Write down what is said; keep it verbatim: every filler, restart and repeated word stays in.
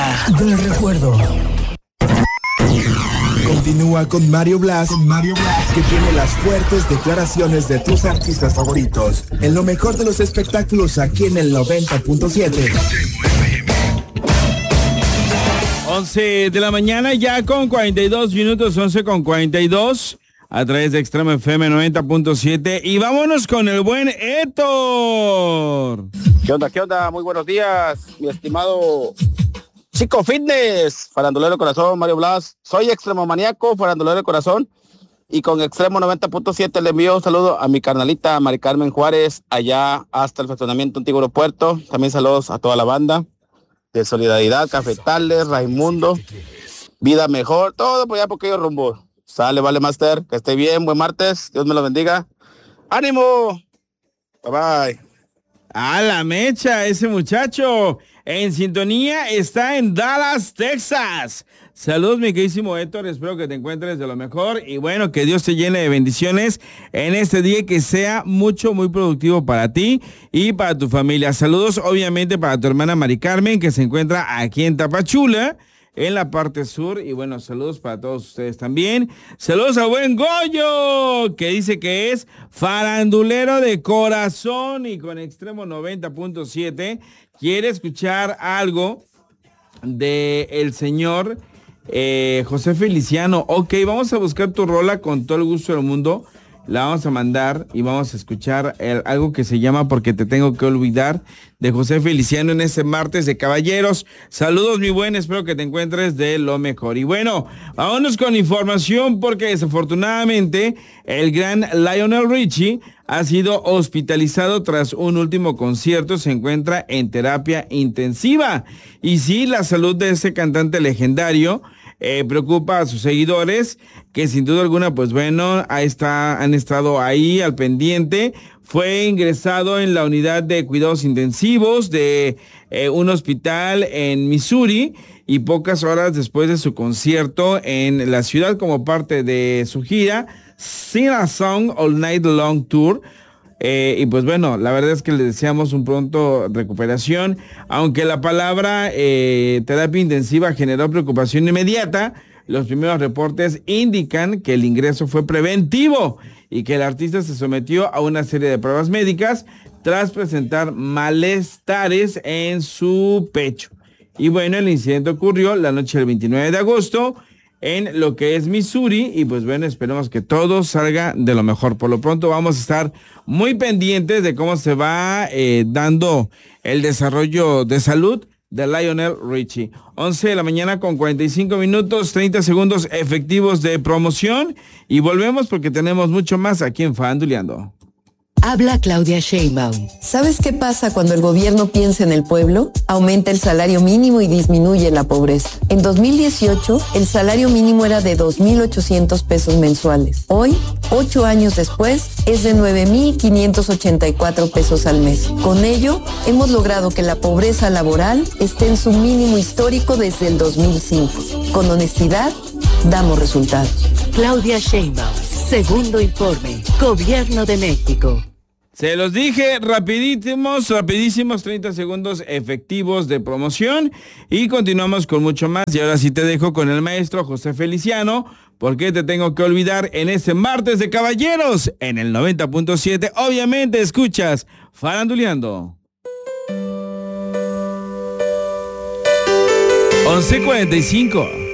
Ruta del Recuerdo. Continúa con Mario Blas, con Mario Blas, que tiene las fuertes declaraciones de tus artistas favoritos, en lo mejor de los espectáculos aquí en el noventa punto siete. once de la mañana ya con cuarenta y dos minutos, once con cuarenta y dos, a través de Extremo F M noventa punto siete. Y vámonos con el buen Héctor. ¿Qué onda, qué onda? Muy buenos días, mi estimado Chico Fitness, farandulero de corazón, Mario Blas. Soy extremo maníaco, farandulero de corazón. Y con Extremo noventa punto siete le envío un saludo a mi carnalita Mari Carmen Juárez, allá hasta el fraccionamiento Antiguo Aeropuerto. También saludos a toda la banda de Solidaridad, Cafetales, Raimundo, Vida Mejor, todo por allá por aquellos rumbos. Sale, vale, Master, que esté bien, buen martes, Dios me lo bendiga. ¡Ánimo! Bye bye. A la mecha, ese muchacho en sintonía está en Dallas, Texas. Saludos, mi queridísimo Héctor, espero que te encuentres de lo mejor y bueno, que Dios te llene de bendiciones en este día y que sea mucho, muy productivo para ti y para tu familia. Saludos, obviamente, para tu hermana Mari Carmen, que se encuentra aquí en Tapachula, en la parte sur. Y bueno, saludos para todos ustedes también. Saludos a buen Goyo, que dice que es farandulero de corazón y con Extremo noventa punto siete quiere escuchar algo de el señor eh, José Feliciano. Ok, vamos a buscar tu rola con todo el gusto del mundo. La vamos a mandar y vamos a escuchar el, algo que se llama Porque te tengo que olvidar, de José Feliciano, en ese martes de caballeros. Saludos, mi buen, espero que te encuentres de lo mejor. Y bueno, vámonos con información porque desafortunadamente el gran Lionel Richie ha sido hospitalizado tras un último concierto. Se encuentra en terapia intensiva. Y sí, la salud de ese cantante legendario Eh, preocupa a sus seguidores, que sin duda alguna, pues bueno, ahí está, han estado ahí al pendiente. Fue ingresado en la unidad de cuidados intensivos de eh, un hospital en Missouri y pocas horas después de su concierto en la ciudad como parte de su gira Sing a Song All Night Long Tour. Eh, y pues bueno, la verdad es que le deseamos un pronto recuperación, aunque la palabra eh, terapia intensiva generó preocupación inmediata. Los primeros reportes indican que el ingreso fue preventivo y que el artista se sometió a una serie de pruebas médicas tras presentar malestares en su pecho. Y bueno, el incidente ocurrió la noche del veintinueve de agosto en lo que es Missouri y pues bueno, esperemos que todo salga de lo mejor. Por lo pronto vamos a estar muy pendientes de cómo se va eh, dando el desarrollo de salud de Lionel Richie. once de la mañana con cuarenta y cinco minutos, treinta segundos efectivos de promoción y volvemos porque tenemos mucho más aquí en Faranduleando. Habla Claudia Sheinbaum. ¿Sabes qué pasa cuando el gobierno piensa en el pueblo? Aumenta el salario mínimo y disminuye la pobreza. En dos mil dieciocho, el salario mínimo era de dos mil ochocientos pesos mensuales. Hoy, ocho años después, es de nueve mil quinientos ochenta y cuatro pesos al mes. Con ello, hemos logrado que la pobreza laboral esté en su mínimo histórico desde el dos mil cinco. Con honestidad, damos resultados. Claudia Sheinbaum, segundo informe, Gobierno de México. Se los dije, rapidísimos, rapidísimos, treinta segundos efectivos de promoción y continuamos con mucho más. Y ahora sí te dejo con el maestro José Feliciano, porque te tengo que olvidar en este martes de caballeros en el noventa punto siete. Obviamente escuchas Faranduleando. once cuarenta y cinco.